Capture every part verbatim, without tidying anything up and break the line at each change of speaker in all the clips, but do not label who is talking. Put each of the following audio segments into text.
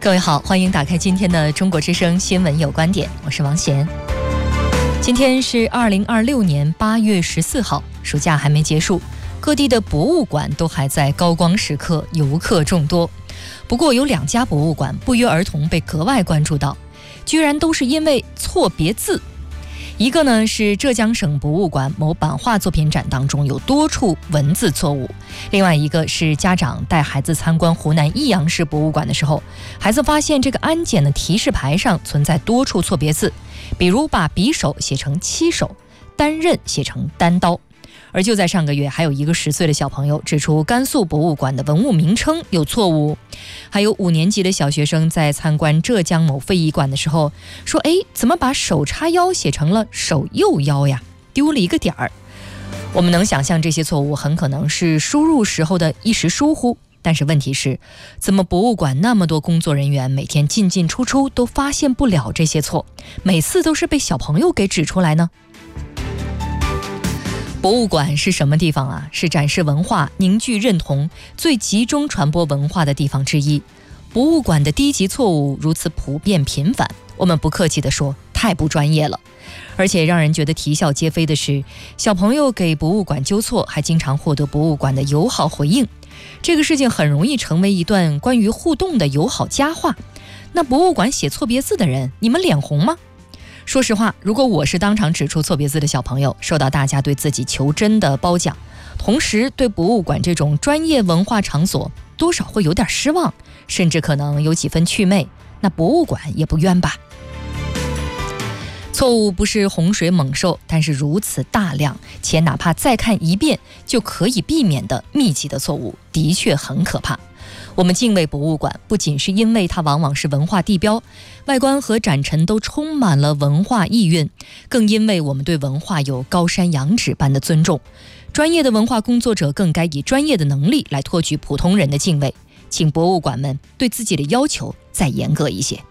各位好，欢迎打开今天的中国之声新闻有观点，我是王贤。今天是二零二六年八月十四号，暑假还没结束，各地的博物馆都还在高光时刻，游客众多。不过有两家博物馆不约而同被格外关注到，居然都是因为错别字。一个呢是浙江省博物馆某版画作品展当中有多处文字错误，另外一个是家长带孩子参观湖南益阳市博物馆的时候，孩子发现这个安检的提示牌上存在多处错别字，比如把匕首写成七手，单刃写成单刀。而就在上个月，还有一个十岁的小朋友指出甘肃博物馆的文物名称有错误，还有五年级的小学生在参观浙江某非遗馆的时候说，哎，怎么把手叉腰写成了手右腰呀，丢了一个点儿。我们能想象这些错误很可能是输入时候的一时疏忽，但是问题是，怎么博物馆那么多工作人员每天进进出出都发现不了这些错，每次都是被小朋友给指出来呢？博物馆是什么地方啊？是展示文化、凝聚认同、最集中传播文化的地方之一。博物馆的低级错误如此普遍频繁，我们不客气地说，太不专业了。而且让人觉得啼笑皆非的是，小朋友给博物馆纠错，还经常获得博物馆的友好回应。这个事情很容易成为一段关于互动的友好佳话。那博物馆写错别字的人，你们脸红吗？说实话，如果我是当场指出错别字的小朋友，受到大家对自己求真的褒奖，同时对博物馆这种专业文化场所多少会有点失望，甚至可能有几分祛魅，那博物馆也不冤吧。错误不是洪水猛兽，但是如此大量且哪怕再看一遍就可以避免的密集的错误，的确很可怕。我们敬畏博物馆，不仅是因为它往往是文化地标，外观和展陈都充满了文化意蕴，更因为我们对文化有高山仰止般的尊重。专业的文化工作者更该以专业的能力来托举普通人的敬畏，请博物馆们对自己的要求再严格一些。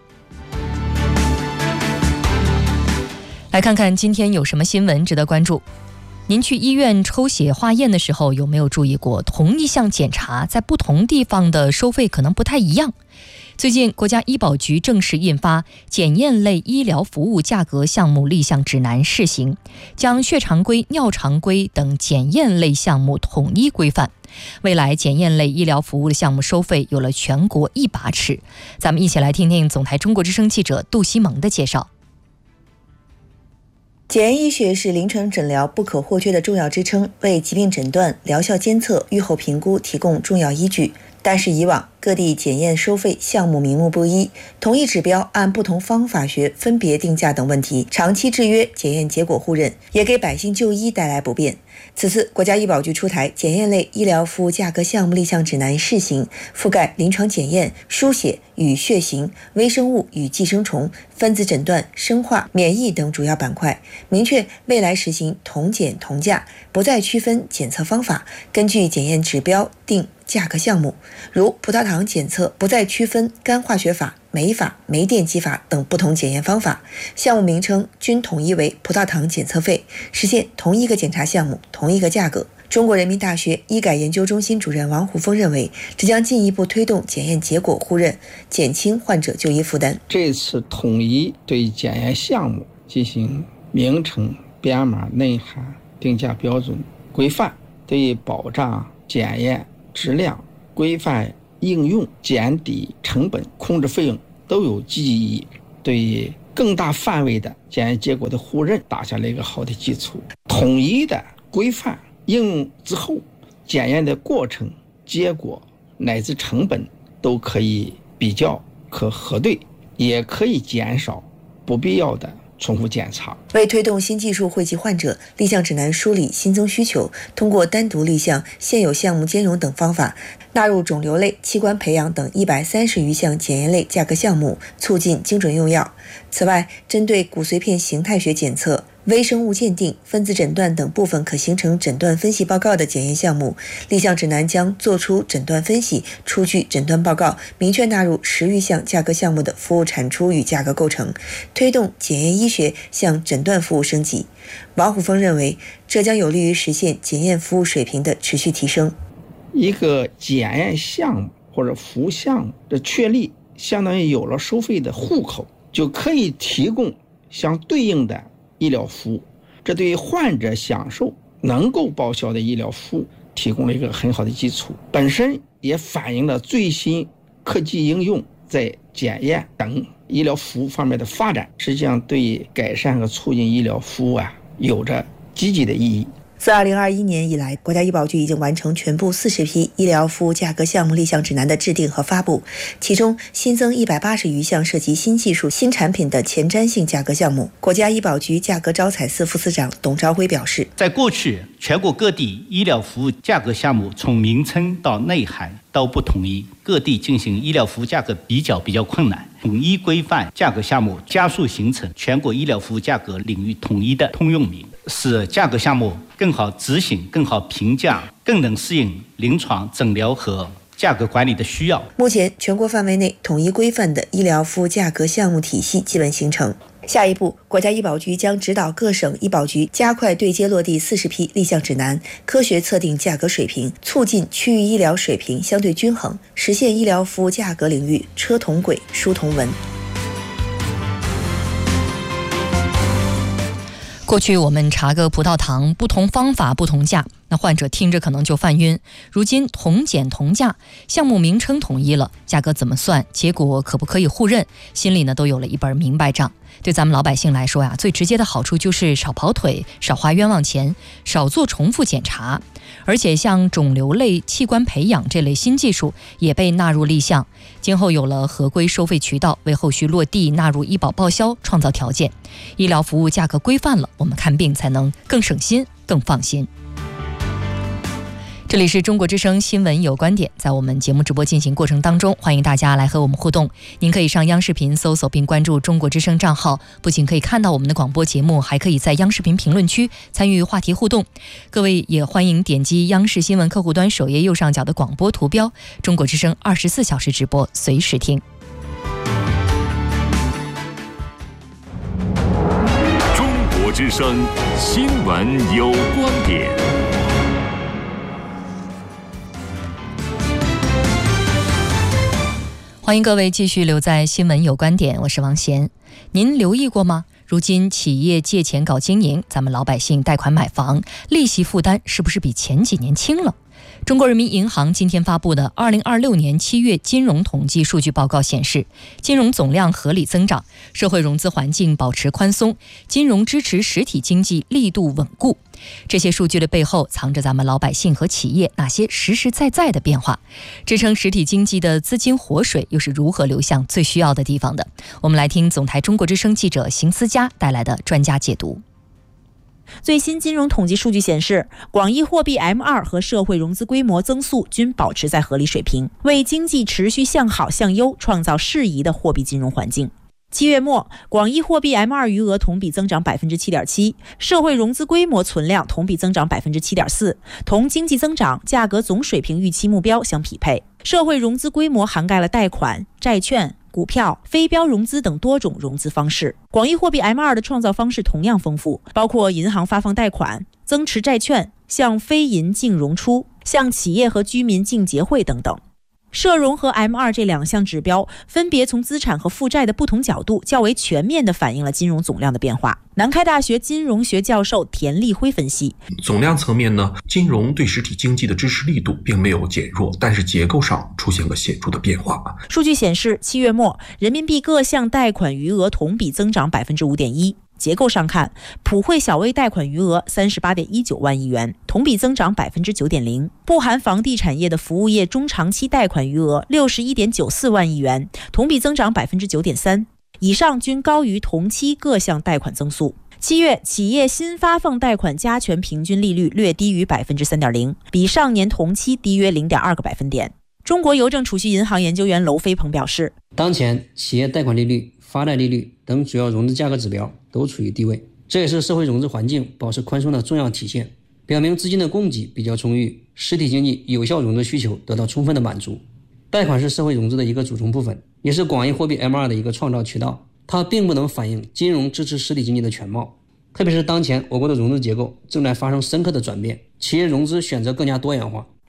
来看看今天有什么新闻值得关注。您去医院抽血化验的时候，有没有注意过同一项检查在不同地方的收费可能不太一样？最近国家医保局正式印发检验类医疗服务价格项目立项指南试行，将血常规、尿常规等检验类项目统一规范。未来检验类医疗服务的项目收费有了全国一把尺。咱们一起来听听总台中国之声记者杜西蒙的介绍。
检验医学是临床诊疗不可或缺的重要支撑，为疾病诊断、疗效监测、预后评估提供重要依据。但是以往各地检验收费项目名目不一，同一指标按不同方法学分别定价等问题，长期制约检验结果互认，也给百姓就医带来不便。此次国家医保局出台检验类医疗服务价格项目立项指南试行，覆盖临床检验、输血与血型、微生物与寄生虫、分子诊断、生化、免疫等主要板块，明确未来实行同检同价，不再区分检测方法，根据检验指标定价格项目。如葡萄糖检测不再区分干化学法、酶法、酶电极法等不同检验方法，项目名称均统一为葡萄糖检测费，实现同一个检查项目同一个价格。中国人民大学医改研究中心主任王虎峰认为，这将进一步推动检验结果互认，减轻患者就医负担。
这次统一对检验项目进行名称、编码、内涵、定价标准规范，对保障检验质量、规范应用、减低成本、控制费用都有积极意义，对更大范围的检验结果的互认打下了一个好的基础。统一的规范应用之后，检验的过程、结果乃至成本都可以比较、可核对，也可以减少不必要的重复检查。
为推动新技术惠及患者，立项指南梳理新增需求，通过单独立项、现有项目兼容等方法，纳入肿瘤类、器官培养等一百三十余项检验类价格项目，促进精准用药。此外，针对骨髓片形态学检测、微生物鉴定、分子诊断等部分可形成诊断分析报告的检验项目，立项指南将作出诊断分析、出具诊断报告，明确纳入十余项价格项目的服务产出与价格构成，推动检验医学向诊断服务升级。王虎峰认为，这将有利于实现检验服务水平的持续提升。
一个检验项目或者服务项目的确立， 相当于有了收费的户口，就可以提供相对应的医疗服务，这对于患者享受能够报销的医疗服务提供了一个很好的基础，本身也反映了最新科技应用在检验等医疗服务方面的发展，实际上对改善和促进医疗服务啊有着积极的意义。
自二零二一年以来，国家医保局已经完成全部四十批医疗服务价格项目立项指南的制定和发布，其中新增一百八十余项涉及新技术、新产品的前瞻性价格项目。国家医保局价格招采司副司长董朝辉表示，
在过去，全国各地医疗服务价格项目从名称到内涵都不统一，各地进行医疗服务价格比较比较困难。统一规范价格项目，加速形成全国医疗服务价格领域统一的通用名，使价格项目更好执行、更好评价，更能适应临床诊疗和价格管理的需要。
目前，全国范围内统一规范的医疗服务价格项目体系基本形成。下一步，国家医保局将指导各省医保局加快对接落地四十批立项指南，科学测定价格水平，促进区域医疗水平相对均衡，实现医疗服务价格领域车同轨、书同文。
过去我们查个葡萄糖，不同方法不同价，那患者听着可能就犯晕。如今同检同价，项目名称统一了，价格怎么算，结果可不可以互认，心里呢都有了一本明白账。对咱们老百姓来说呀，最直接的好处就是少跑腿，少花冤枉钱，少做重复检查。而且像肿瘤类器官培养这类新技术也被纳入立项，今后有了合规收费渠道，为后续落地纳入医保报销创造条件。医疗服务价格规范了，我们看病才能更省心、更放心。这里是中国之声新闻有观点，在我们节目直播进行过程当中，欢迎大家来和我们互动。您可以上央视频搜索并关注中国之声账号，不仅可以看到我们的广播节目，还可以在央视频评论区参与话题互动。各位也欢迎点击央视新闻客户端首页右上角的广播图标，中国之声二十四小时直播，随时听。
中国之声新闻有观点。
欢迎各位继续留在新闻有观点，我是王贤。您留意过吗？如今企业借钱搞经营，咱们老百姓贷款买房，利息负担是不是比前几年轻了？中国人民银行今天发布的二零二六年七月金融统计数据报告显示，金融总量合理增长，社会融资环境保持宽松，金融支持实体经济力度稳固。这些数据的背后藏着咱们老百姓和企业哪些实实在在的变化？支撑实体经济的资金活水又是如何流向最需要的地方的？我们来听总台中国之声记者邢思佳带来的专家解读。
最新金融统计数据显示，广义货币 M 二 和社会融资规模增速均保持在合理水平，为经济持续向好向优创造适宜的货币金融环境。七月末，广义货币 M 二 余额同比增长 百分之七点七， 社会融资规模存量同比增长 百分之七点四， 同经济增长、价格总水平预期目标相匹配。社会融资规模涵盖了贷款、债券、股票、非标融资等多种融资方式。广义货币 M 二 的创造方式同样丰富，包括银行发放贷款、增持债券、向非银净融出、向企业和居民净结汇等等。社融和 M 二 这两项指标分别从资产和负债的不同角度较为全面地反映了金融总量的变化。南开大学金融学教授田立辉分析，
总量层面呢，金融对实体经济的支持力度并没有减弱，但是结构上出现了显著的变化。
数据显示，七月末人民币各项贷款余额同比增长 百分之五点一。结构上看，普惠小微贷款余额 三十八点一九万亿元，同比增长 百分之九点零。不含房地产业的服务业中长期贷款余额 六十一点九四万亿元，同比增长 百分之九点三。以上均高于同期各项贷款增速。七月企业新发放贷款加权平均利率略低于 百分之三点零， 比上年同期低约 零点二个百分点。中国邮政储蓄银行研究员娄飞鹏表示，
当前企业贷款利率、发贷利率等主要融资价格指标都处于低位，这也是社会融资环境保持宽松的重要体现，表明资金的供给比较充裕，实体经济有效融资需求得到充分的满足。贷款是社会融资的一个组成部分，也是广义货币 M 二 的一个创造渠道，它并不能反映金融支持实体经济的全貌。特别是当前我国的融资结构正在发生深刻的转变，企业融资选择更加多元化。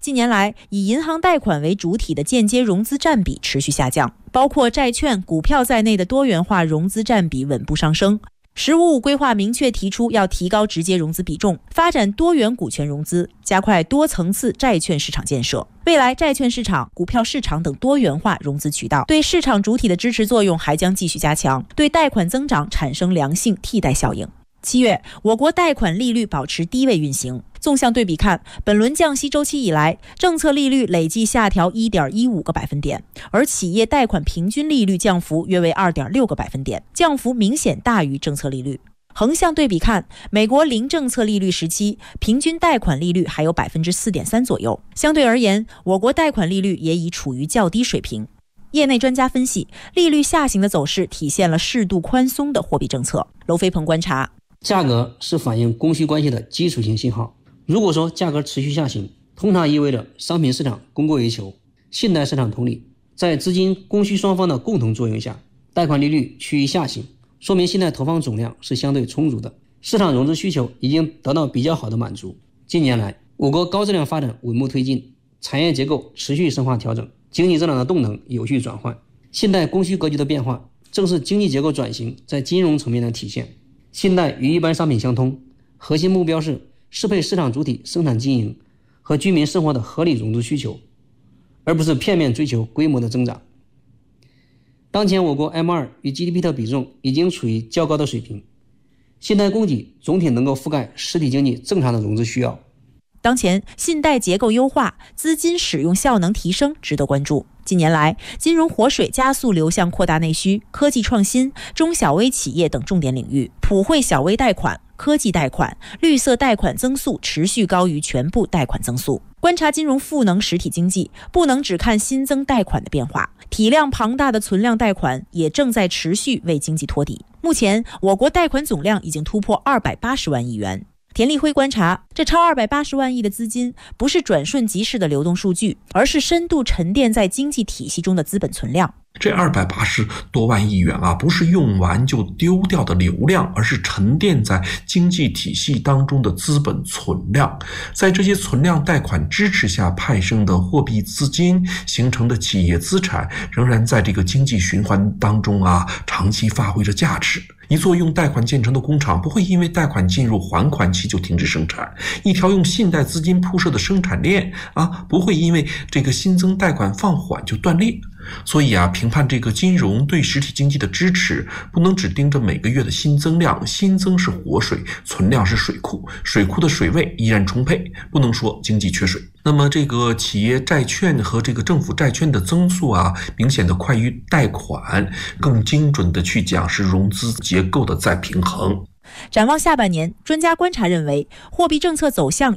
近年来以银行贷款为主体的间接融资占比持续下降，包括债券、股票在内的多元化融资占比稳步上升。十五五规划明确提出要提高直接融资比重，发展多元股权融资，加快多层次债券市场建设。未来债券市场、股票市场等多元化融资渠道对市场主体的支持作用还将继续加强，对贷款增长产生良性替代效应。七月，我国贷款利率保持低位运行。纵向对比看，本轮降息周期以来，政策利率累计下调 一点一五个百分点，而企业贷款平均利率降幅约为 二点六个百分点，降幅明显大于政策利率。横向对比看，美国零政策利率时期，平均贷款利率还有 百分之四点三 左右。相对而言，我国贷款利率也已处于较低水平。业内专家分析，利率下行的走势体现了适度宽松的货币政策。娄飞鹏观察，
价格是反映供需关系的基础性信号。如果说价格持续下行，通常意味着商品市场供过于求。信贷市场同理，在资金供需双方的共同作用下，贷款利率趋于下行，说明信贷投放总量是相对充足的，市场融资需求已经得到比较好的满足。近年来，我国高质量发展稳步推进，产业结构持续深化调整，经济增长的动能有序转换。信贷供需格局的变化，正是经济结构转型在金融层面的体现。信贷与一般商品相通，核心目标是适配市场主体生产经营和居民生活的合理融资需求，而不是片面追求规模的增长。当前我国 M 二 与 G D P 的比重已经处于较高的水平，信贷供给总体能够覆盖实体经济正常的融资需要。
当前信贷结构优化、资金使用效能提升值得关注。近年来，金融活水加速流向扩大内需、科技创新、中小微企业等重点领域，普惠小微贷款、科技贷款、绿色贷款增速持续高于全部贷款增速。观察金融赋能实体经济，不能只看新增贷款的变化，体量庞大的存量贷款也正在持续为经济托底。目前，我国贷款总量已经突破二百八十万亿元。田立辉观察，这超二百八十万亿的资金不是转瞬即逝的流动数据，而是深度沉淀在经济体系中的资本存量。
这二百八十多万亿元啊，不是用完就丢掉的流量，而是沉淀在经济体系当中的资本存量。在这些存量贷款支持下派生的货币资金形成的企业资产，仍然在这个经济循环当中啊，长期发挥着价值。一座用贷款建成的工厂不会因为贷款进入还款期就停止生产，一条用信贷资金铺设的生产链啊，不会因为这个新增贷款放缓就断裂。所以啊，评判这个金融对实体经济的支持，不能只盯着每个月的新增量，新增是活水，存量是水库，水库的水位依然充沛，不能说经济缺水。那么这个企业债券和这个政府债券的增速啊，明显的快于贷款，更精准的去讲是融资结构的再平衡。
展望下半年，专家观察认为，货币政策走向